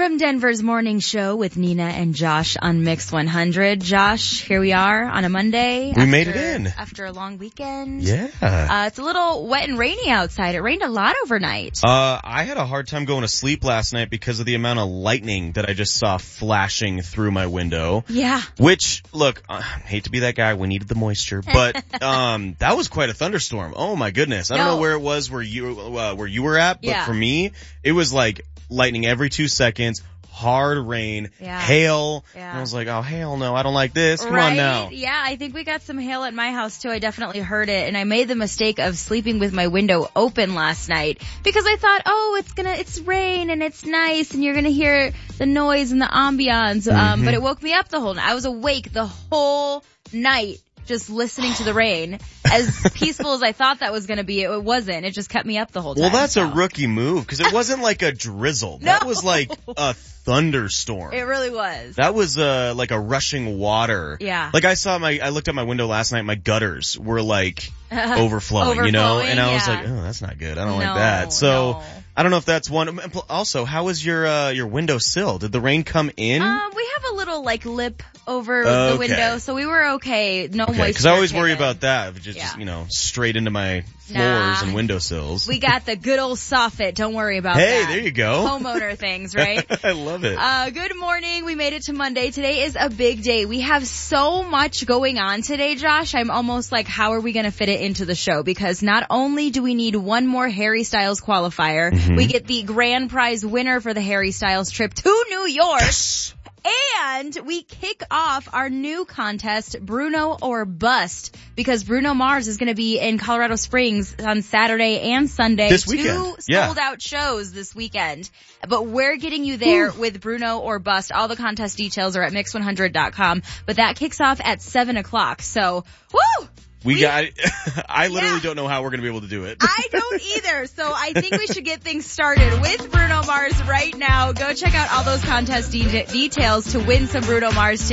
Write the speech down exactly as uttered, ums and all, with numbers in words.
from Denver's morning show with Nina and Josh on Mix one hundred. Josh, here we are on a Monday. We after, made it in. After a long weekend. Yeah. Uh, it's a little wet and rainy outside. It rained a lot overnight. Uh, I had a hard time going to sleep last night because of the amount of lightning that I just saw flashing through my window. Yeah. Which, look, I hate to be that guy. We needed the moisture, but um, that was quite a thunderstorm. Oh my goodness. I don't No. know where it was where you uh, where you were at, but Yeah. for me, it was like lightning every two seconds. Hard rain, Yeah. hail, Yeah. and I was like, oh, hell no, I don't like this. Come right? on now. Yeah, I think we got some hail at my house too. I definitely heard it, and I made the mistake of sleeping with my window open last night because I thought, oh, it's gonna, it's rain and it's nice, and you're gonna hear the noise and the ambiance. Um, Mm-hmm. but it woke me up the whole night. I was awake the whole night. Just listening to the rain. As peaceful as I thought that was going to be, it wasn't. It just kept me up the whole time. Well, that's so. a rookie move because it wasn't like a drizzle. That No. was like a thunderstorm. It really was. That was uh like a rushing water. Yeah. Like I saw my, I looked out my window last night. My gutters were like overflowing, you know, Overflowing, and I was yeah. like, oh, that's not good. I don't No, like that. So no. I don't know if that's one. Also, how was your uh your windowsill? Did the rain come in? Um, we have a little like lip over Okay. the window, so we were okay. No okay, moisture. because I always came worry in. about that. If it just, Yeah. you know, straight into my floors Nah. and windowsills. We got the good old soffit. Don't worry about Hey, that. there you go. Homeowner things, right? I love it. Uh, good morning. We made it to Monday. Today is a big day. We have so much going on today, Josh. I'm almost like, how are we going to fit it into the show? Because not only do we need one more Harry Styles qualifier, Mm-hmm. we get the grand prize winner for the Harry Styles trip to New York. Yes. And we kick off our new contest, Bruno or Bust, because Bruno Mars is going to be in Colorado Springs on Saturday and Sunday. This weekend. Two Yeah. sold out shows this weekend. But we're getting you there with Bruno or Bust. All the contest details are at mix one hundred dot com. But that kicks off at seven o'clock. So, woo! We, We- got. I literally Yeah. don't know how we're going to be able to do it. I don't either. So I think we should get things started with Bruno Mars right now. Go check out all those contest de- details to win some Bruno Mars